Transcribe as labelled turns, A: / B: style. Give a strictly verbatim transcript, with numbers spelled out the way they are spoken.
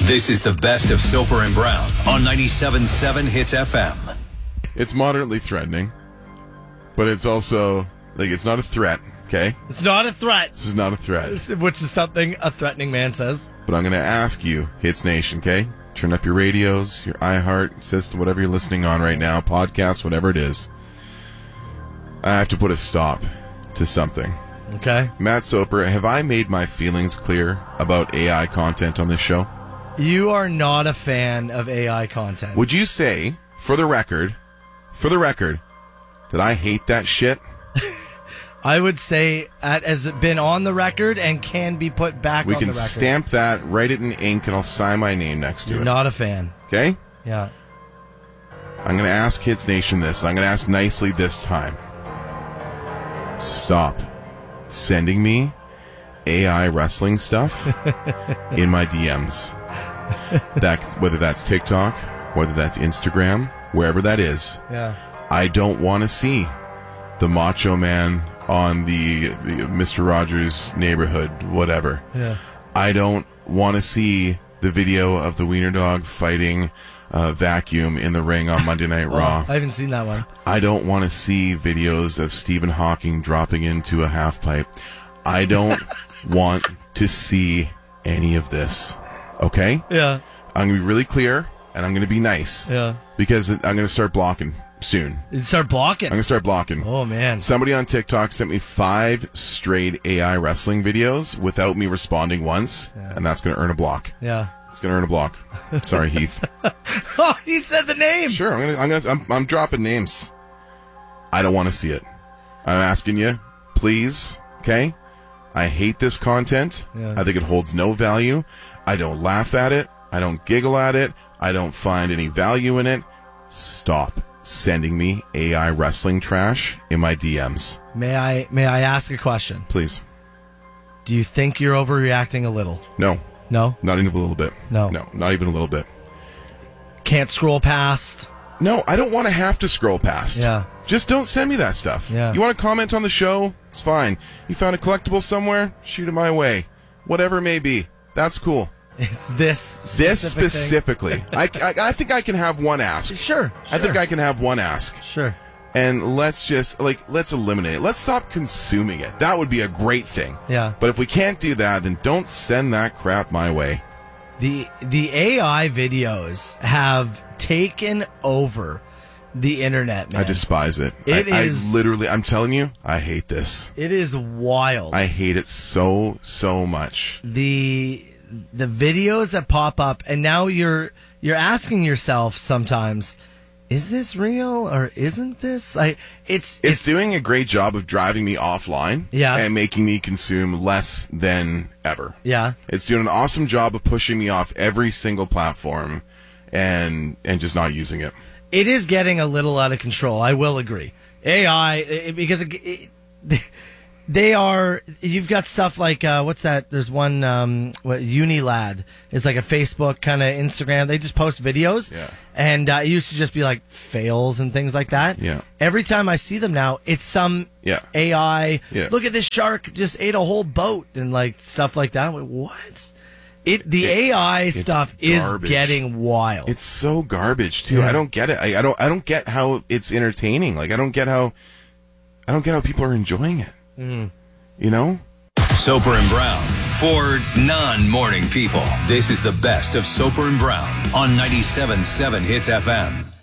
A: This is the best of Soper and Brown on ninety-seven point seven Hits F M.
B: It's moderately threatening, but it's also, like, it's not a threat, okay?
C: It's not a threat.
B: This is not a threat.
C: Which is something a threatening man says.
B: But I'm going to ask you, Hits Nation, okay? Turn up your radios, your iHeart, system, whatever you're listening on right now, podcast, whatever it is. I have to put a stop to something.
C: Okay.
B: Matt Soper, have I made my feelings clear about A I content on this show?
C: You are not a fan of A I content.
B: Would you say, for the record, for the record, that I hate that shit?
C: I would say that has been on the record and can be put back
B: we
C: on the record.
B: We can stamp that, write it in ink, and I'll sign my name next to
C: You're
B: it.
C: not a fan.
B: Okay?
C: Yeah.
B: I'm going to ask Hits Nation this, and I'm going to ask nicely this time. Stop sending me A I wrestling stuff in my D Ms. That, whether that's TikTok, whether that's Instagram, wherever that is.
C: Yeah.
B: I don't want to see the Macho Man on the, the Mister Rogers' Neighborhood, whatever.
C: Yeah.
B: I don't want to see the video of the Wiener Dog fighting uh, Vacuum in the ring on Monday Night Raw.
C: Oh, I haven't seen that one.
B: I don't want to see videos of Stephen Hawking dropping into a half pipe. I don't want to see any of this. Okay?
C: Yeah.
B: I'm going to be really clear, and I'm going to be nice.
C: Yeah.
B: Because I'm going to start blocking soon.
C: You start blocking?
B: I'm going to start blocking.
C: Oh, man.
B: Somebody on TikTok sent me five straight A I wrestling videos without me responding once, yeah. and that's going to earn a block.
C: Yeah.
B: It's going to earn a block. Sorry, Heath.
C: Oh, he said the name.
B: Sure, I'm going to, I'm going to, I'm, I'm dropping names. I don't want to see it. I'm asking you, please, okay? I hate this content.
C: Yeah.
B: I think it holds no value. I don't laugh at it. I don't giggle at it. I don't find any value in it. Stop sending me A I wrestling trash in my D Ms.
C: May I may I ask a question?
B: Please.
C: Do you think you're overreacting a little?
B: No.
C: No?
B: Not even a little bit.
C: No.
B: No, not even a little bit.
C: Can't scroll past?
B: No, I don't want to have to scroll past.
C: Yeah.
B: Just don't send me that stuff.
C: Yeah.
B: You want to comment on the show? It's fine. You found a collectible somewhere? Shoot it my way. Whatever it may be. That's cool.
C: It's this specific
B: This specifically. I, I, I think I can have one ask.
C: Sure, sure.
B: I think I can have one ask.
C: Sure.
B: And let's just, like, let's eliminate it. Let's stop consuming it. That would be a great thing.
C: Yeah.
B: But if we can't do that, then don't send that crap my way.
C: The the A I videos have taken over the internet, man.
B: I despise it.
C: It
B: I,
C: is,
B: I literally, I'm telling you, I hate this.
C: It is wild.
B: I hate it so, so much.
C: The the videos that pop up, and now you're you're asking yourself sometimes, is this real or isn't this? Like it's,
B: it's
C: it's
B: doing a great job of driving me offline,
C: yeah.
B: and making me consume less than ever.
C: Yeah,
B: it's doing an awesome job of pushing me off every single platform, and and just not using it.
C: It is getting a little out of control. I will agree. A I it, because it, it, they are. You've got stuff like uh, what's that? There's one um, what Unilad. It's like a Facebook kind of Instagram. They just post videos,
B: yeah.
C: and uh, it used to just be like fails and things like that.
B: Yeah.
C: Every time I see them now, it's some
B: yeah.
C: A I.
B: Yeah.
C: Look at this shark just ate a whole boat and like stuff like that. I'm like, what? It the it, A I stuff is getting wild.
B: It's so garbage too.
C: Yeah.
B: I don't get it. I, I don't. I don't get how it's entertaining. Like I don't get how. I don't get how people are enjoying it.
C: Mm.
B: You know?
A: Soper and Brown for non-morning people. This is the best of Soper and Brown on ninety-seven point seven Hits F M.